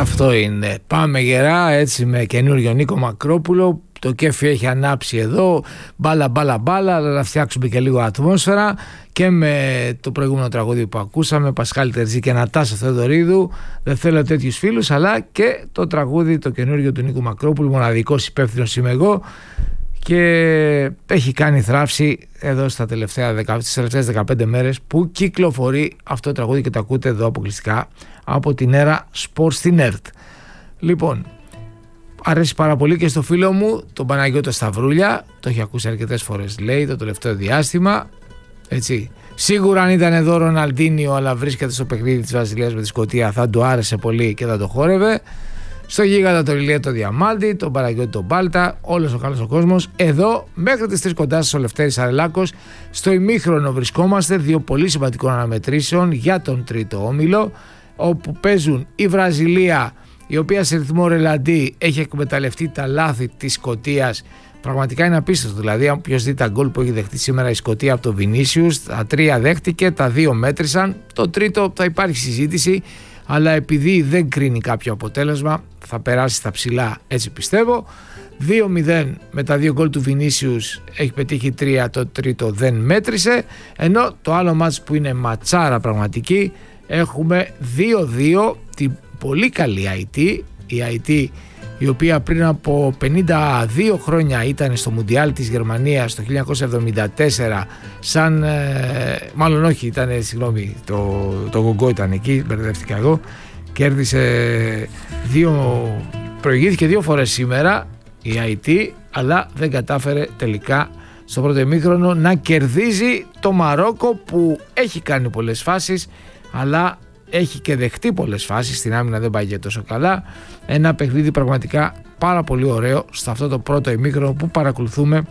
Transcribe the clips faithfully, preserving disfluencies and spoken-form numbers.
Αυτό είναι. Πάμε γερά, έτσι, με καινούριο Νίκο Μακρόπουλο. Το κέφι έχει ανάψει εδώ. Μπάλα, μπάλα, μπάλα. Αλλά να φτιάξουμε και λίγο ατμόσφαιρα. Και με το προηγούμενο τραγούδι που ακούσαμε, Πασχάλη Τερζή και Νατάσα Θεοδωρίδου. Δεν θέλω τέτοιους φίλους. Αλλά και το τραγούδι, το καινούριο του Νίκου Μακρόπουλου. Μοναδικός υπεύθυνος είμαι εγώ. Και έχει κάνει θράψη εδώ στα τελευταία, στις τελευταίες δεκαπέντε μέρες που κυκλοφορεί αυτό το τραγούδι και το ακούτε εδώ αποκλειστικά από την έρα Sport στην ΕΡΤ. Λοιπόν, αρέσει πάρα πολύ και στο φίλο μου τον Παναγιώτο Σταυρούλια, το έχει ακούσει αρκετές φορές, λέει, το τελευταίο διάστημα, έτσι. Σίγουρα αν ήταν εδώ Ροναλντίνιο αλλά βρίσκεται στο παιχνίδι της Βραζιλίας με τη Σκωτία θα του άρεσε πολύ και θα το χόρευε. Στο γίγαντα το Ηλία το Διαμάντη, τον Παναγιώτη τον Μπάλτα, όλος ο καλός ο κόσμος. Εδώ μέχρι τις τρεις κοντά σας ο Λευτέρης Αρελάκος. Στο ημίχρονο βρισκόμαστε, δύο πολύ σημαντικών αναμετρήσεων για τον τρίτο όμιλο, όπου παίζουν η Βραζιλία, η οποία σε ρυθμό ρελαντί έχει εκμεταλλευτεί τα λάθη της Σκωτίας. Πραγματικά είναι απίστευτο, δηλαδή αν ποιος δει τα γκολ που έχει δεχτεί σήμερα η Σκωτία από τον Βινίσιους, τα τρία δέχτηκε, τα δύο μέτρησαν, το τρίτο θα υπάρχει συζήτηση. Αλλά επειδή δεν κρίνει κάποιο αποτέλεσμα θα περάσει στα ψηλά, έτσι πιστεύω. Δύο μηδέν με τα δύο γκολ του Βινίσιους, έχει πετύχει τρία, το τρίτο δεν μέτρησε. Ενώ το άλλο μάτς που είναι ματσάρα πραγματική, έχουμε δύο δύο την πολύ καλή άι τι. Η άι τι η οποία πριν από πενήντα δύο χρόνια ήταν στο Μουντιάλ της Γερμανίας το χίλια εννιακόσια εβδομήντα τέσσερα, σαν, ε, μάλλον όχι, ήταν, συγγνώμη, το, το Γογκό ήταν εκεί, μπερδεύτηκα εγώ, κέρδισε δύο, προηγήθηκε δύο φορές σήμερα η άι τι, αλλά δεν κατάφερε τελικά στο πρώτο ημίχρονο να κερδίζει το Μαρόκο που έχει κάνει πολλές φάσεις, αλλά έχει και δεχτεί πολλές φάσεις, στην άμυνα δεν πάει και τόσο καλά. Ένα παιχνίδι πραγματικά πάρα πολύ ωραίο σε αυτό το πρώτο ημίχρονο που παρακολουθούμε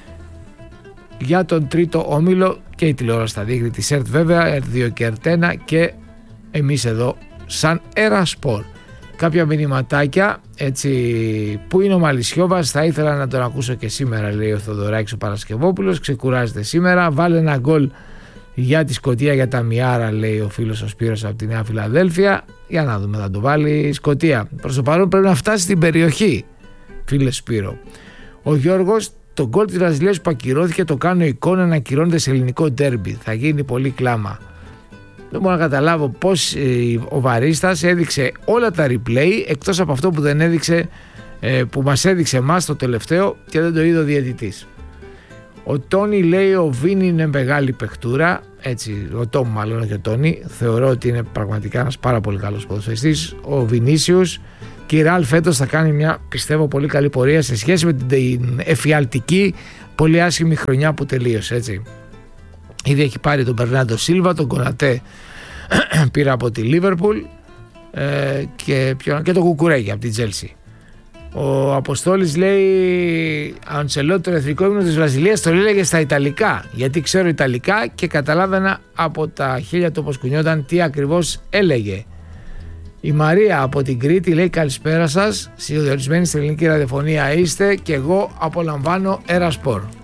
για τον τρίτο όμιλο, και η τηλεόραση θα δείχνει τη ΕΡΤ βέβαια, ΕΡΤ δύο και ΕΡΤ ένα, και εμείς εδώ σαν Έρα Σπορ. Κάποια μηνυματάκια, έτσι, που είναι ο Μαλισιόβας, θα ήθελα να τον ακούσω και σήμερα, λέει ο Θοδωράκης ο Παρασκευόπουλος, ξεκουράζεται σήμερα, βάλε ένα γκολ για τη Σκωτία, για τα Μιάρα, λέει ο φίλος ο Σπύρος από τη Νέα Φιλαδέλφια. Για να δούμε, θα το βάλει η Σκωτία. Προς το παρόν πρέπει να φτάσει στην περιοχή, φίλε Σπύρο. Ο Γιώργος, το γκολ της Βραζιλίας που ακυρώθηκε το κάνω εικόνα να ακυρώνεται σε ελληνικό ντέρμπι. Θα γίνει πολύ κλάμα. Δεν μπορώ να καταλάβω πως ο Βαρίστας έδειξε όλα τα replay εκτός από αυτό που δεν έδειξε, που μας έδειξε εμάς το τελευταίο και δεν το είδε ο διαιτητής. Ο Τόνι λέει ο Βίνι είναι μεγάλη παιχτούρα, έτσι, ο Τόμ μάλλον και ο Τόνι, θεωρώ ότι είναι πραγματικά ένας πάρα πολύ καλός ποδοσφαιριστής. Ο Βινίσιους και η Ρεάλ φέτος θα κάνει μια, πιστεύω, πολύ καλή πορεία σε σχέση με την εφιαλτική πολύ άσχημη χρονιά που τελείωσε, έτσι. Ήδη έχει πάρει τον Μπερνάντο Σίλβα, τον Κονατέ πήρε από τη Λίβερπουλ ε, και, και τον Κουκουρέγι από την Τζέλσι. Ο Αποστόλης λέει Αντσελότη, το εθνικό ύμνο της Βραζιλίας το έλεγε στα Ιταλικά, γιατί ξέρω Ιταλικά και καταλάβαινα από τα χέρια του όπως κουνιόταν τι ακριβώς έλεγε. Η Μαρία από την Κρήτη λέει καλησπέρα σας, συνδεδορισμένοι στην ελληνική ραδιοφωνία είστε και εγώ απολαμβάνω Έρα Σπορ.